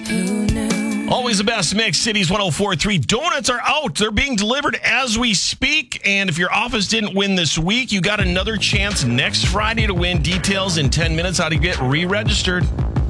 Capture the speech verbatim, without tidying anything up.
Always the best mix. Cities one oh four point three. Donuts are out. They're being delivered as we speak. And if your office didn't win this week, you got another chance next Friday to win. Details in ten minutes how to get re-registered.